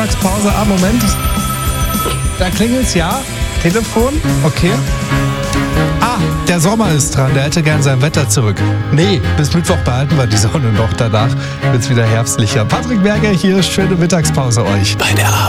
Pause. Moment. Da klingelt's, ja. Telefon, okay. Der Sommer ist dran, der hätte gern sein Wetter zurück. Nee, bis Mittwoch behalten wir die Sonne noch. Danach wird's wieder herbstlicher. Patrick Berger hier, schöne Mittagspause euch. Bei der